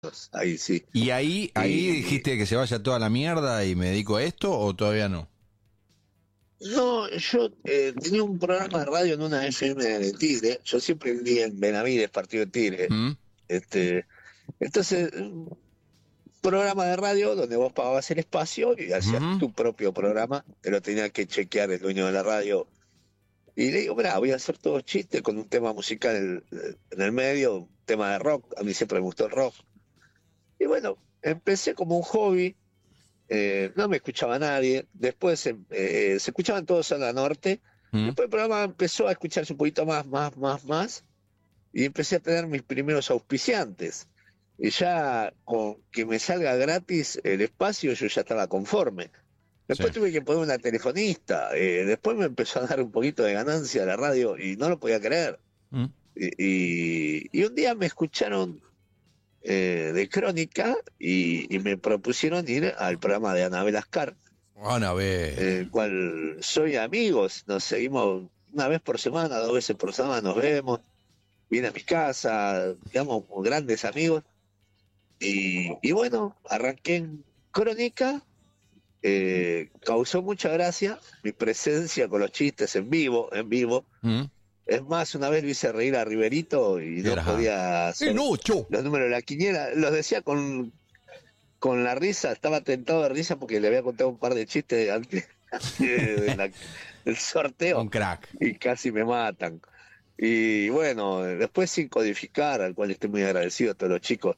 ahí sí. ¿Y ahí dijiste que se vaya toda la mierda y me dedico a esto o todavía no? No, yo tenía un programa de radio en una FM de Tigre. Yo siempre vivía en Benavides, partido de Tigre. ¿Mm? Este, entonces, un programa de radio donde vos pagabas el espacio y hacías Ujú. tu propio programa, te lo tenía que chequear el dueño de la radio. Y le digo, mira, voy a hacer todo chiste con un tema musical en el medio, un tema de rock. A mí siempre me gustó el rock. Y bueno, empecé como un hobby. No me escuchaba nadie. Después se escuchaban todos a la norte. ¿Mm? Después el programa empezó a escucharse un poquito más. Y empecé a tener mis primeros auspiciantes. Y ya con que me salga gratis el espacio, yo ya estaba conforme. Sí. Después tuve que poner una telefonista. Después me empezó a dar un poquito de ganancia la radio y no lo podía creer. ¿Mm? Y un día me escucharon de Crónica y me propusieron ir al programa de Anabel Ascar, Ana, ve. el cual soy amigos, nos seguimos una vez por semana, 2 veces por semana nos vemos, viene a mi casa, digamos, como grandes amigos, y bueno, arranqué en Crónica, causó mucha gracia mi presencia con los chistes en vivo. ¿Mm? Es más, una vez lo hice reír a Riverito y no Era. podía hacer ¡Enocho! los números de la quiniela, los decía con la risa, estaba tentado de risa porque le había contado un par de chistes antes del sorteo Un crack. y casi me matan. Y bueno, después sin codificar, al cual estoy muy agradecido a todos los chicos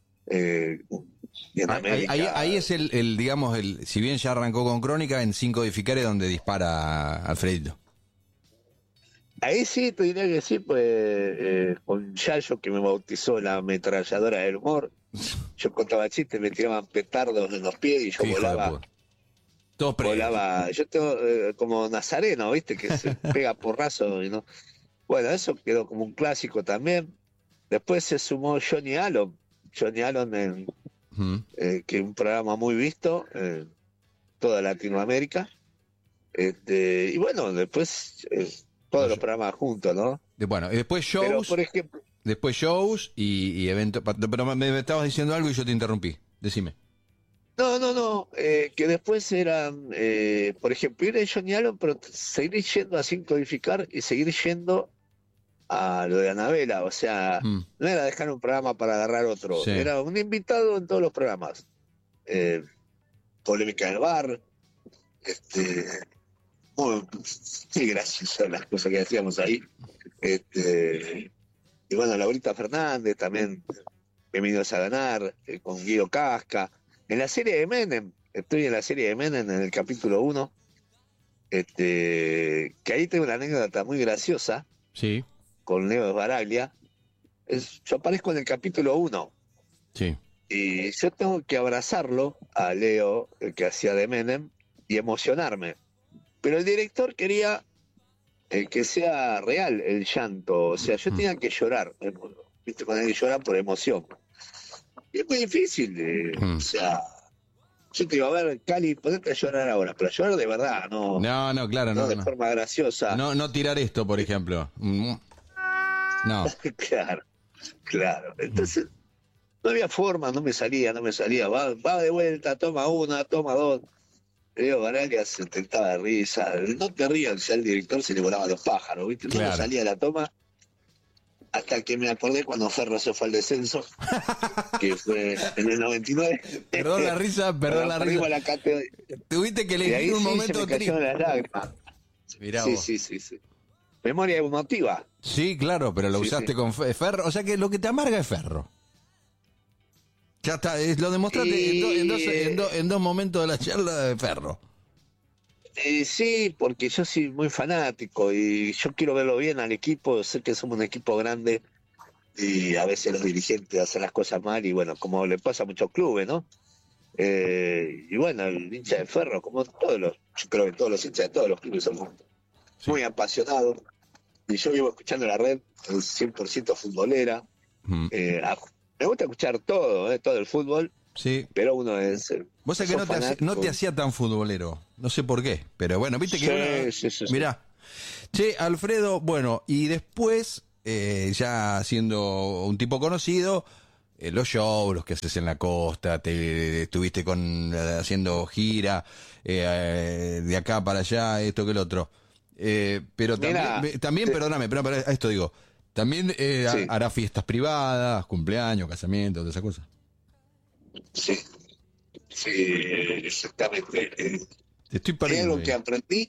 en América. Ahí es digamos, si bien ya arrancó con Crónica, en 5 Codificar donde dispara Alfredito. Ahí sí, te diría que sí, pues con Yayo, que me bautizó la ametralladora del humor. Yo contaba chistes, me tiraban petardos en los pies y yo Hijo de volaba. puta. Todo Volaba, yo tengo como Nazareno, ¿viste? Que se pega porrazo y no. Bueno, eso quedó como un clásico también. Después se sumó Johnny Allen ¿Mm? que es un programa muy visto en toda Latinoamérica. Y bueno, después todos los programas juntos, ¿no? Bueno, y después Pero, shows. por ejemplo, Después shows y eventos. Pero me estabas diciendo algo y yo te interrumpí. Decime. no, que después eran, por ejemplo, ir a Johnny Allen, pero seguir yendo a Sin Codificar y seguir yendo a lo de Anabela, o sea, Mm. no era dejar un programa para agarrar otro, Sí. era un invitado en todos los programas. Polémica del bar, muy, muy graciosas las cosas que hacíamos ahí. Y bueno, Laurita Fernández también, Bienvenidos a Ganar, con Guido Casca. En la serie de Menem, estoy en la serie de Menem en el capítulo 1, que ahí tengo una anécdota muy graciosa Sí, con Leo Baraglia. Yo aparezco en el capítulo 1 sí. y yo tengo que abrazarlo a Leo, el que hacía de Menem, y emocionarme. Pero el director quería que sea real el llanto, o sea, yo tenía que llorar, ¿viste? Cuando hay que llorar por emoción. Y es muy difícil, o sea, yo te digo, a ver, Cali, ponete a llorar ahora, pero llorar de verdad, no, No, claro, no no. de No. forma graciosa. No tirar esto, por ejemplo. No. Claro. Entonces, no había forma, no me salía. Va de vuelta, toma una, toma dos. Leo Baraglia se tentaba de risa. No te rías, ya el director se le volaban los pájaros, ¿viste? No me Claro. salía la toma. Hasta que me acordé cuando Ferro se fue al descenso, que fue en el 99. Perdón la risa, perdón la Perdimos risa. la cátedra. Tuviste que Y ahí elegir un sí se momento me cayeron triste. las lágrimas. Mirá Sí, vos. sí. Memoria emotiva. Sí, claro, pero lo Sí, usaste sí. con Ferro. O sea que lo que te amarga es Ferro. Ya está, lo demostraste en dos momentos de la charla de Ferro. Sí, porque yo soy muy fanático y yo quiero verlo bien al equipo. Sé que somos un equipo grande y a veces los dirigentes hacen las cosas mal y bueno, como le pasa a muchos clubes, ¿no? Y bueno, el hincha de Ferro, como yo creo que todos los hinchas de todos los clubes somos muy apasionados. Y yo vivo escuchando la red, es 100% futbolera. Mm. Me gusta escuchar todo, todo el fútbol, Sí. pero uno es... Vos sabés que no te hacía tan futbolero. No sé por qué. Pero bueno, viste que Sí. Mirá. Che, Alfredo, bueno, y después, ya siendo un tipo conocido, los shows, los que haces en la costa, te estuviste haciendo gira, de acá para allá, esto que el otro. Pero también perdóname, pero a esto digo, también hará fiestas privadas, cumpleaños, casamientos, todas esas cosas. Sí, sí, exactamente. Te estoy Hay perdiendo. algo que aprendí,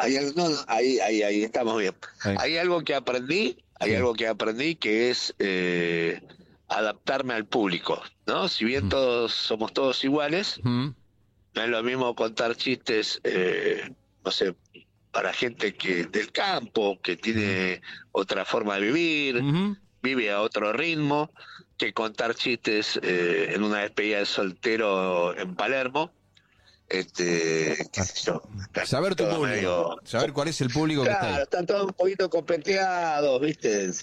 ahí estamos bien. Ahí. Hay algo que aprendí, que es adaptarme al público, ¿no? Si bien somos todos iguales, Mm. no es lo mismo contar chistes, no sé, para gente que del campo, que tiene otra forma de vivir, Ujú. vive a otro ritmo, que contar chistes en una despedida de soltero en Palermo. Qué sé yo, Saber tu todo público, medio- saber cuál es el público que está Claro, ahí. están todos un poquito competeados, ¿viste?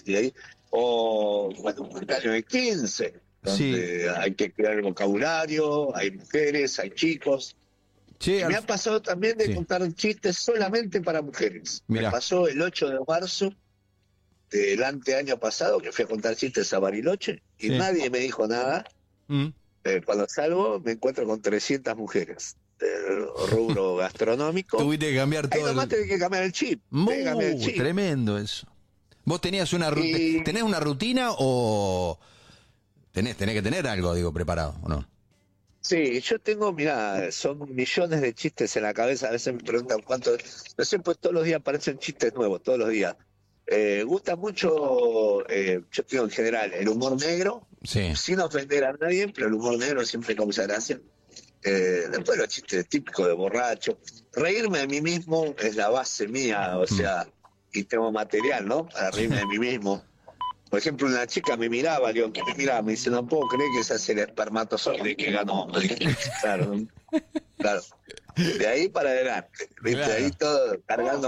O, bueno, un cumpleaños de 15, donde hay que cuidar el vocabulario, hay mujeres, hay chicos. Che, Y me ha pasado también de Sí. contar chistes solamente para mujeres. Mirá. Me pasó el 8 de marzo del año pasado, que fui a contar chistes a Bariloche, y Sí. nadie me dijo nada. Mm. Cuando salgo, me encuentro con 300 mujeres del rubro gastronómico. Tuviste que cambiar Ahí todo. nomás tenés que cambiar el chip. tenés que cambiar el chip. Tremendo eso. ¿Vos tenías Y- tenés una rutina o tenés que tener algo, digo, preparado, o no? Sí, yo tengo, mirá, son millones de chistes en la cabeza. A veces me preguntan cuántos. No sé, pues todos los días aparecen chistes nuevos, todos los días. Gusta mucho, yo tengo en general, el humor negro, Sí. sin ofender a nadie, pero el humor negro siempre causa gracia. Después los chistes típicos de borracho. Reírme de mí mismo es la base mía, o sea, y tengo material, ¿no? Para reírme de mí mismo. Por ejemplo, una chica me miraba, digo, ¿qué me miraba? Me dice, no puedo creer que ese es el espermatozoide que ganó. Claro, claro. De ahí para adelante, ¿viste? Claro. Ahí todo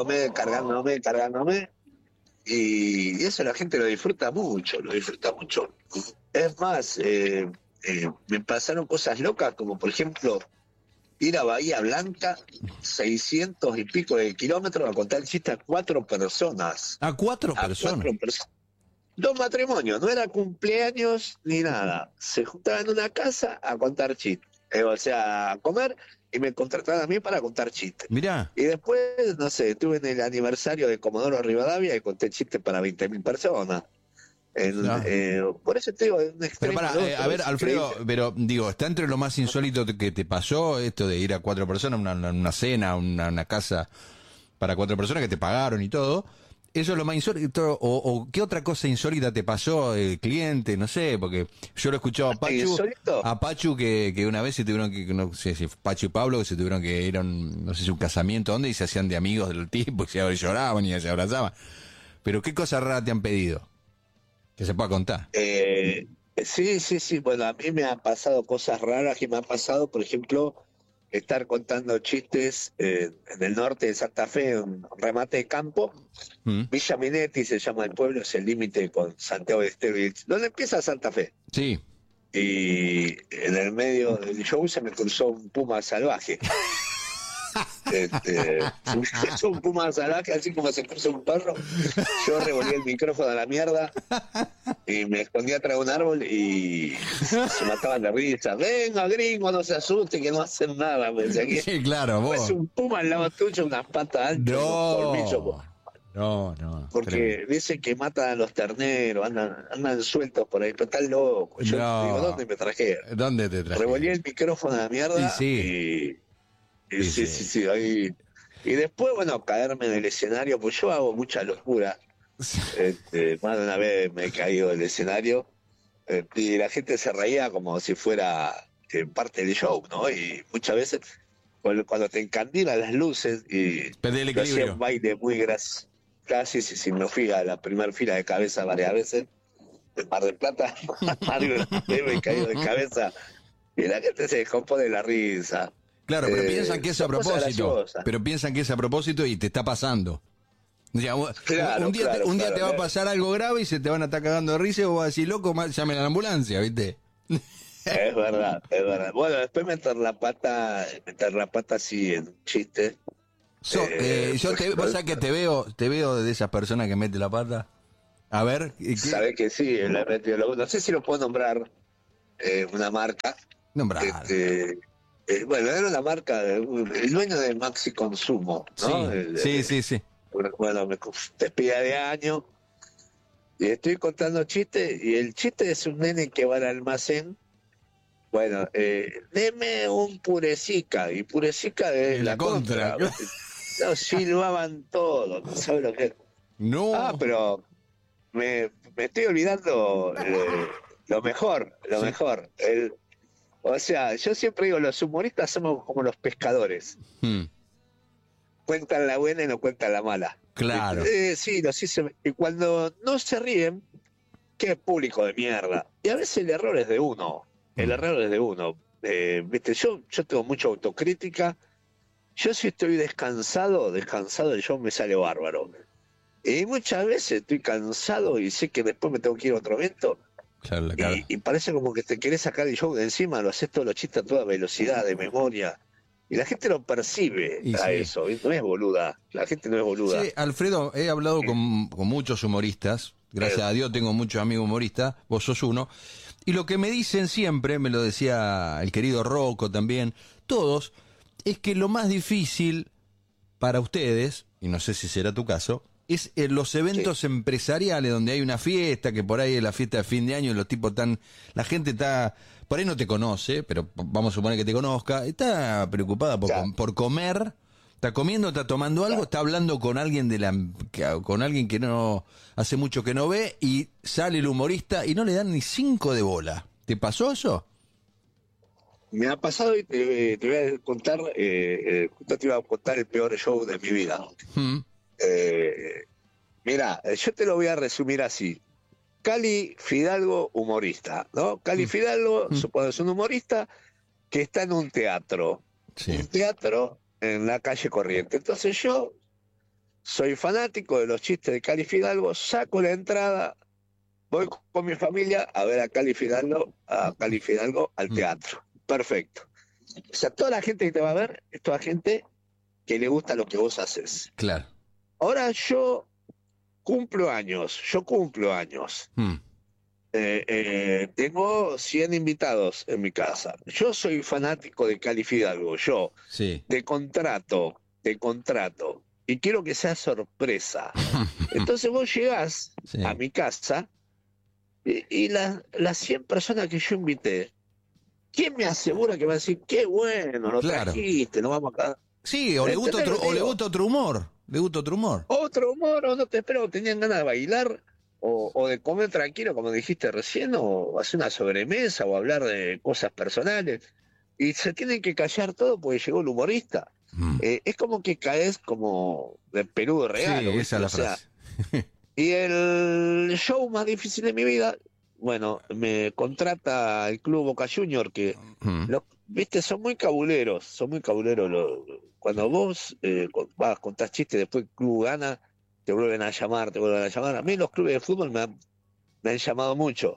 cargándome. Y eso la gente lo disfruta mucho. Es más, me pasaron cosas locas, como por ejemplo, ir a Bahía Blanca, 600 y pico de kilómetros, a contar chistes a 4 personas. A 4 A personas. 4 personas. 2 matrimonios, no era cumpleaños ni nada. Se juntaban en una casa a contar chistes. O sea, a comer, y me contrataban a mí para contar chistes. Mirá. Y después, no sé, estuve en el aniversario de Comodoro Rivadavia y conté chistes para 20.000 personas. Por eso te digo, es un Pero extremo. para, al otro, a ver, es Alfredo, increíble. pero digo, ¿está entre lo más insólito que te pasó esto de ir a 4 personas, una cena, una casa para 4 personas que te pagaron y todo? ¿Eso es lo más insólito? ¿O qué otra cosa insólita te pasó el cliente? No sé, porque yo lo he escuchado ¿Insólito? a Pachu que una vez se tuvieron que, no sé si Pachu y Pablo, que se tuvieron que ir a no sé si un casamiento, ¿dónde? Y se hacían de amigos del tipo, y se lloraban y se abrazaban. Pero ¿qué cosa rara te han pedido? Que se pueda contar. Sí. Bueno, a mí me han pasado cosas raras que me han pasado, por ejemplo, estar contando chistes en el norte de Santa Fe, un remate de campo. ¿Mm? Villa Minetti se llama el pueblo, es el límite con Santiago de Estero, donde empieza Santa Fe. Sí. Y en el medio del show se me cruzó un puma salvaje. Es un puma salvaje, así como se cruza un perro. Yo revolví el micrófono a la mierda y me escondí atrás de un árbol y se mataban de risa. Venga, gringo, no se asuste, que no hacen nada. Me decía que Sí, claro, vos. es un puma al lado tuyo, unas patas anchas, unos colmillos. No. Porque Tremendo. dicen que matan a los terneros, andan sueltos por ahí, pero están locos. Yo No. digo, ¿dónde me traje? ¿Dónde te traje? Revolví el micrófono a la mierda Y y sí, ahí. Y después, bueno, caerme en el escenario, pues yo hago mucha locura. Más de una vez me he caído del escenario y la gente se reía como si fuera parte del show, ¿no? Y muchas veces, cuando te encandilan las luces y Perdí el yo hacía equilibrio. un baile muy gracioso. Casi si me fui a la primera fila de cabeza varias veces, en Mar del Plata, me he caído de cabeza y la gente se descompone de la risa. Claro, pero piensan que es a son cosas propósito. graciosas. Pero piensan que es a propósito y te está pasando. O sea, Claro, un día, claro, te va a pasar algo grave y se te van a estar cagando de risa y vos vas a decir, loco, llamen a la ambulancia, ¿viste? Es verdad. Bueno, después meter la pata así en un chiste. Vos sabés que te veo de esas personas que mete la pata. A ver, ¿qué? Sabés que sí, la metió. No sé si lo puedo nombrar, una marca. Nombrada. Bueno, era una marca, el dueño de Maxi Consumo, ¿no? Sí. Bueno, me despedía de año y estoy contando chistes y el chiste es un nene que va al almacén. Bueno, deme un purecica, y purecica es la contra. No, silbaban todo, ¿no sabes lo que es? No. Pero me estoy olvidando lo mejor. O sea, yo siempre digo, los humoristas somos como los pescadores. Cuentan la buena y no cuentan la mala. Claro. Sí, y cuando no se ríen, qué público de mierda. Y a veces el error es de uno. Viste, yo tengo mucha autocrítica. Yo si estoy descansado, el show me sale bárbaro. Y muchas veces estoy cansado y sé que después me tengo que ir a otro evento. Claro. Y parece como que te querés sacar el show de encima, lo haces todos los chistes a toda velocidad, de memoria. Y la gente lo percibe eso, no es boluda. La gente no es boluda. Sí, Alfredo, he hablado con muchos humoristas. Gracias a Dios tengo muchos amigos humoristas, vos sos uno. Y lo que me dicen siempre, me lo decía el querido Rocco también, todos, es que lo más difícil para ustedes, y no sé si será tu caso, es en los eventos empresariales donde hay una fiesta, que por ahí es la fiesta de fin de año y los tipos la gente está, por ahí no te conoce, pero vamos a suponer que te conozca, está preocupada por comer, está comiendo, está tomando algo, está hablando con alguien con alguien que no hace mucho que no ve y sale el humorista y no le dan ni 5 de bola. ¿Te pasó eso? Me ha pasado y te voy a contar, justo te iba a contar el peor show de mi vida. Mira, yo te lo voy a resumir así. Cali Fidalgo, humorista, ¿no? Cali Fidalgo, supongo es un humorista que está en un teatro. Un teatro en la calle Corriente. Entonces yo soy fanático de los chistes de Cali Fidalgo, saco la entrada, voy con mi familia a ver a Cali Fidalgo al teatro. Perfecto. O sea, toda la gente que te va a ver es toda gente que le gusta lo que vos haces. Claro. Ahora yo cumplo años. Tengo 100 invitados en mi casa. Yo soy fanático de Cali Fidalgo. Te contrato. Y quiero que sea sorpresa. Entonces vos llegás a mi casa y las 100 personas que yo invité, ¿quién me asegura que va a decir, qué bueno, lo trajiste, no vamos acá? Sí, o le gusta otro humor. Otro humor, o no te espero, tenían ganas de bailar, o de comer tranquilo, como dijiste recién, o hacer una sobremesa, o hablar de cosas personales. Y se tienen que callar todo porque llegó el humorista. Es como que caes como de peludo regalo. Sí, esa es la frase. Y el show más difícil de mi vida, bueno, me contrata el Club Boca Junior, que, viste, son muy cabuleros. Cuando vos contás chistes, después el club gana, te vuelven a llamar. A mí los clubes de fútbol me han llamado muchos.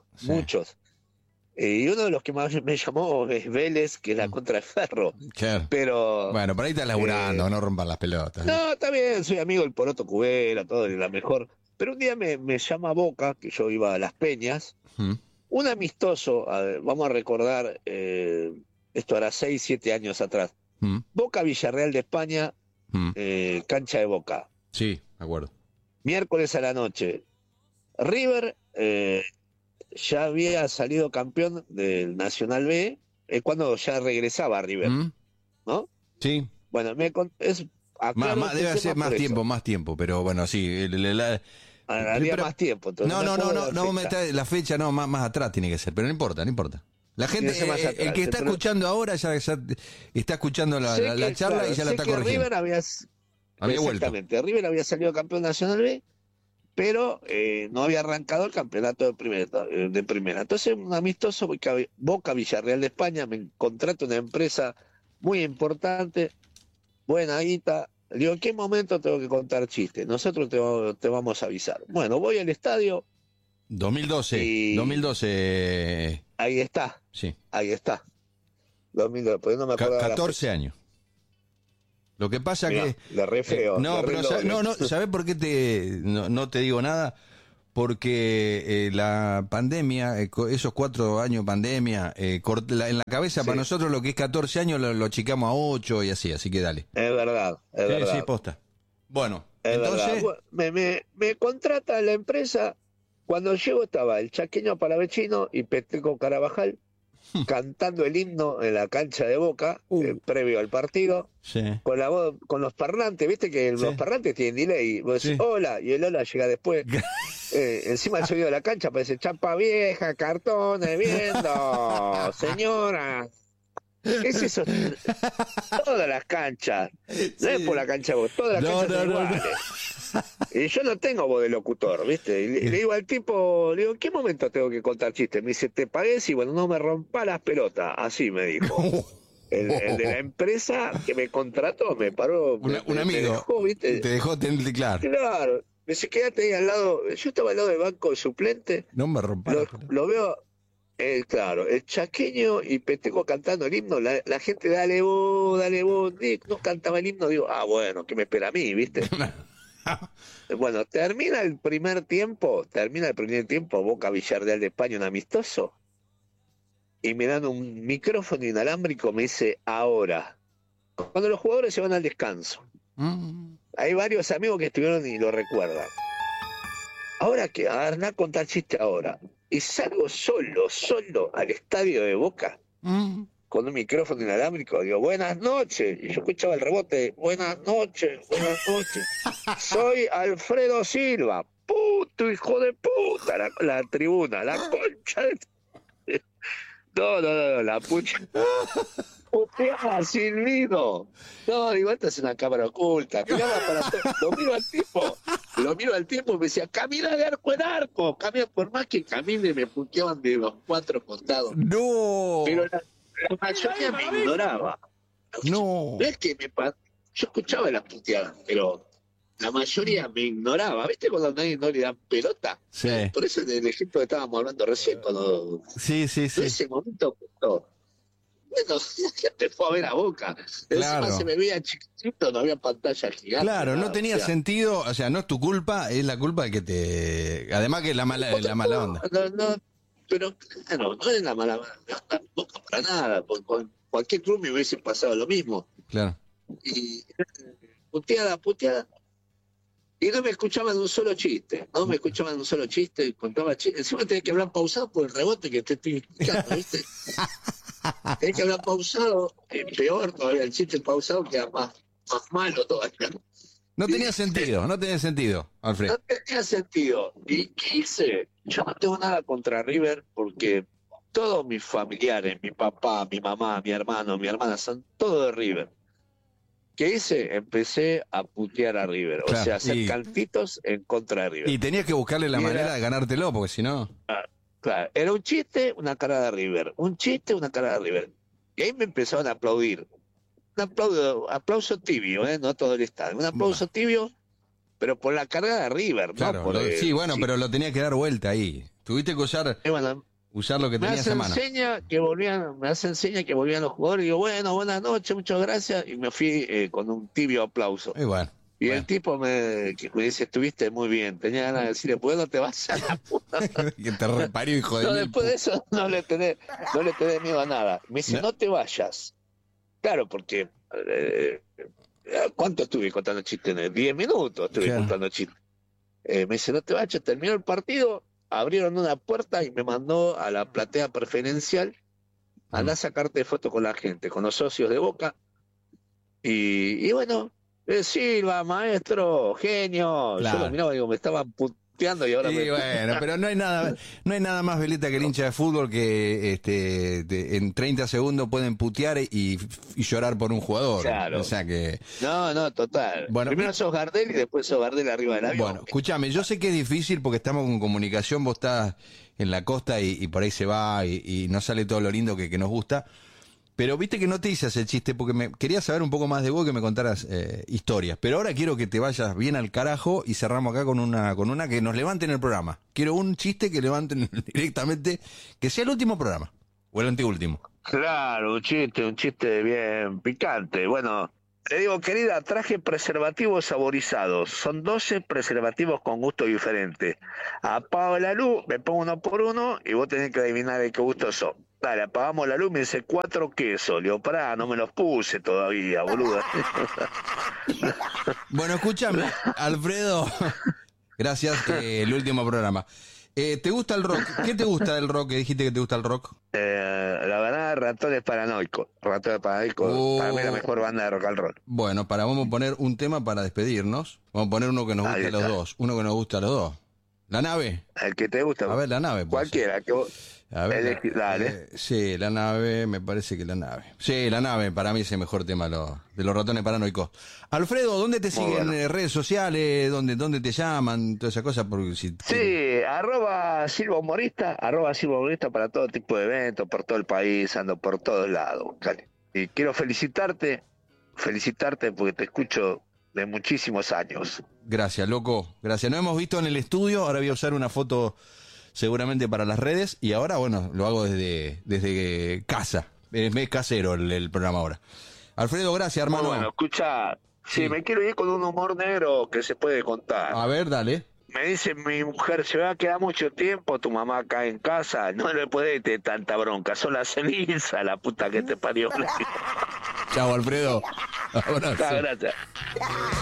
Y uno de los que más me llamó es Vélez, que es la contra de Ferro. Claro. Pero bueno, por ahí estás laburando, no rompan las pelotas. No, está bien, soy amigo del Poroto Cubera, todo, y la mejor. Pero un día me llama Boca, que yo iba a Las Peñas, un amistoso, vamos a recordar, esto hará 6, 7 años atrás. Boca Villarreal de España, cancha de Boca. Sí, me acuerdo. Miércoles a la noche. River ya había salido campeón del Nacional B, cuando ya regresaba a River, ¿no? Sí. Bueno, debe ser más tiempo, pero bueno, sí. Haría más tiempo. Entonces no, la fecha no, más atrás tiene que ser, pero no importa. La gente, el que está escuchando ahora ya está escuchando la charla y ya la está corrigiendo. River había vuelto. River había salido campeón Nacional B, pero no había arrancado el campeonato de primera. Entonces, un amistoso, Boca Villarreal de España, me contrata una empresa muy importante, buena guita. Le digo, ¿en qué momento tengo que contar chistes? Nosotros te vamos a avisar. Bueno, voy al estadio. 2012. Ahí está. Sí. Ahí está. 2012, pues no me acuerdo. 14 años. Lo que pasa. Mirá, le re feo. ¿sabés por qué no te digo nada? porque la pandemia, esos 4 años de pandemia, en la cabeza para nosotros lo que es 14 años lo achicamos a 8 y así que dale. Es verdad, es verdad. Sí, posta. Bueno, es entonces... verdad. Me contrata la empresa. Cuando llego estaba el Chaqueño Palavecino y Peteco Carabajal cantando el himno en la cancha de Boca, previo al partido, con la voz, con los parlantes, viste que los parlantes tienen delay, vos decís hola, y el hola llega después. Encima el sonido de la cancha parece chapa vieja, cartones, viendo, señora. Es eso, todas las canchas, no es por la cancha de vos, todas las canchas son iguales. Y yo no tengo voz de locutor, ¿viste? Y le digo al tipo, le digo, ¿en qué momento tengo que contar chistes? Me dice, te pagué y bueno, no me rompa las pelotas. Así me dijo. El de la empresa que me contrató, me paró. Un amigo. Me dejó, ¿viste? Te dejó claro. Claro. Me dice, quédate ahí al lado. Yo estaba al lado del banco de suplente. No me rompa. Lo veo, claro, el Chaqueño y Peteco cantando el himno. La gente, dale vos, Nick. No cantaba el himno. Digo, bueno, ¿qué me espera a mí, viste? Bueno, termina el primer tiempo, Boca Villarreal de España, un amistoso, y me dan un micrófono inalámbrico, me dice, ahora, cuando los jugadores se van al descanso, hay varios amigos que estuvieron y lo recuerdan, ahora que, a ver, a contar chiste ahora, y salgo solo al estadio de Boca, con un micrófono inalámbrico, digo, buenas noches, y yo escuchaba el rebote, buenas noches, soy Alfredo Silva, puto hijo de puta, la tribuna, la concha de... No, la pucha, puteaba silbido, no, digo, esta es una cámara oculta, miraba para atrás, lo miro al tipo y me decía, camina de arco en arco, camina, por más que camine, me puteaban de los 4 costados. No. Pero la mayoría me ignoraba. No. Es que yo escuchaba las puteadas, pero la mayoría me ignoraba. ¿Viste cuando a nadie no le dan pelota? Sí. Por eso el ejemplo que estábamos hablando recién, cuando... Sí. En ese momento, bueno, la gente fue a ver a Boca. Claro. Encima se me veía chiquitito, no había pantalla gigante. Claro, nada, no tenía sentido, o sea, no es tu culpa, es la culpa de que te... Además que es la mala onda. No, pero claro, no es la mala onda, Boca para nada, con cualquier club me hubiese pasado lo mismo. Claro. Y puteada, y no me escuchaban un solo chiste, contaba chistes, encima tenés que hablar pausado por el rebote que te estoy explicando, ¿viste? Tenés que hablar pausado, peor todavía, el chiste pausado queda más malo todavía. No tenía sentido, Alfred. No tenía sentido. ¿Y qué hice? Yo no tengo nada contra River porque todos mis familiares, mi papá, mi mamá, mi hermano, mi hermana, son todos de River. ¿Qué hice? Empecé a putear a River, claro, o sea, hacer cantitos en contra de River. Y tenías que buscarle la manera de ganártelo, porque si no... Claro, era un chiste, una cara de River. Un chiste, una cara de River. Y ahí me empezaron a aplaudir. Un aplauso tibio, no todo el estadio. Un aplauso tibio, pero por la carga de River, claro, ¿no? Pero lo tenía que dar vuelta ahí. Tuviste que usar lo que tenías a mano. Me hace seña que volvían los jugadores y digo, bueno, buenas noches, muchas gracias, y me fui con un tibio aplauso. Y el tipo me dice, estuviste muy bien, tenía ganas de decirle, ¿por qué no te vas a la puta? Que te reparió, hijo de mil. Después de eso no le tenés miedo a nada. Me dice, no te vayas. Claro, porque ¿cuánto estuve contando chistes? 10 minutos estuve contando chistes. Me dice, no te vayas, terminó el partido, abrieron una puerta y me mandó a la platea preferencial. Andá a sacarte fotos con la gente, con los socios de Boca. Y bueno, Silva, maestro, genio. Claro. Yo lo miraba y digo, me estaban puteando y ahora bueno, pero no hay nada más veleta que el hincha de fútbol que en 30 segundos pueden putear y llorar por un jugador. Claro. O sea que... No, total. Bueno, primero sos Gardel y después sos Gardel arriba del avión. Bueno, escúchame, yo sé que es difícil porque estamos con comunicación, vos estás en la costa y por ahí se va y no sale todo lo lindo que nos gusta. Pero viste que no te hice ese chiste porque quería saber un poco más de vos, que me contaras historias. Pero ahora quiero que te vayas bien al carajo y cerramos acá con una que nos levanten el programa. Quiero un chiste que levanten directamente, que sea el último programa o el anteúltimo. Claro, un chiste bien picante. Bueno, Le digo, querida, traje preservativos saborizados. Son 12 preservativos con gusto diferente. Apago la luz, me pongo uno por uno y vos tenés que adivinar de qué gusto son. Dale, apagamos la luz, me dice 4 quesos. Le digo, pará, no me los puse todavía, boludo. Bueno, escúchame, Alfredo. Gracias, el último programa. ¿Te gusta el rock? ¿Qué te gusta del rock? ¿Que dijiste que te gusta el rock? La verdad, Ratones Paranoicos. Ratones Paranoicos, para mí la mejor banda de rock and roll. Bueno, vamos a poner un tema para despedirnos. Vamos a poner uno que nos guste a los dos. Uno que nos guste a los dos. ¿La nave? El que te gusta. A ver, la nave. Cualquiera. Que vos... A ver, dale. Sí, la nave, me parece que la nave. Sí, la nave, para mí es el mejor tema de los Ratones Paranoicos. Alfredo, ¿dónde te siguen en redes sociales? ¿Dónde te llaman? Toda esa cosa. Porque si sí, @Silva Humorista para todo tipo de eventos, por todo el país, ando por todos lados. Dale. Y quiero felicitarte porque te escucho de muchísimos años. Gracias, loco. Gracias. Nos hemos visto en el estudio, ahora voy a usar una foto seguramente para las redes, y ahora, bueno, lo hago desde casa. Es casero el programa ahora. Alfredo, gracias, hermano. Bueno, escucha, sí, me quiero ir con un humor negro que se puede contar. A ver, dale. Me dice mi mujer, se va a quedar mucho tiempo tu mamá acá en casa, no le puede tener tanta bronca, son las cenizas, la puta que te parió. Chao, Alfredo. Abrazo. Gracias.